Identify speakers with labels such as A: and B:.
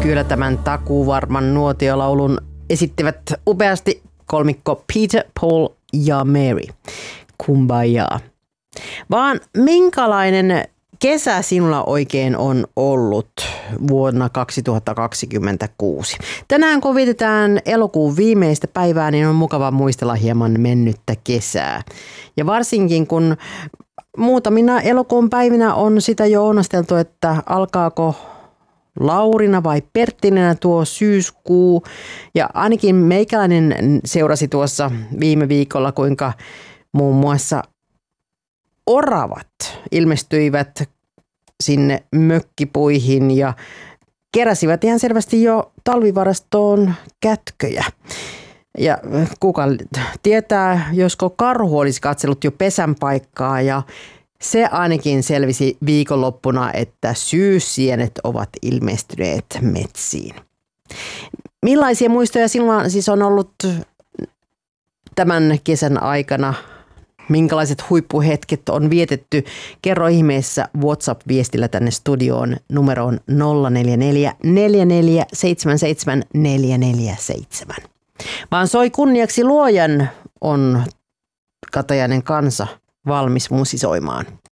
A: Kyllä tämän takuuvarman nuotiolaulun esittivät upeasti kolmikko Peter, Paul ja Mary. Kumbaya. Vaan minkälainen kesä sinulla oikein on ollut vuonna 2026? Tänään kun vietetään elokuun viimeistä päivää, niin on mukava muistella hieman mennyttä kesää. Ja varsinkin kun muutamina elokuun päivinä on sitä jo onnasteltu, että alkaako Laurina vai Perttinenä tuo syyskuu. Ja ainakin meikäläinen seurasi tuossa viime viikolla, kuinka muun muassa oravat ilmestyivät sinne mökkipuihin ja keräsivät ihan selvästi jo talvivarastoon kätköjä. Ja kuka tietää, josko karhu olisi katsellut jo pesän paikkaa, ja se ainakin selvisi viikonloppuna, että syyssienet ovat ilmestyneet metsiin. Millaisia muistoja sinulla siis on ollut tämän kesän aikana? Minkälaiset huippuhetket on vietetty? Kerro ihmeessä WhatsApp-viestillä tänne studioon numeroon 044 4477 447. Vaan soi kunniaksi luojan on Katajainen kansa valmis musisoimaan.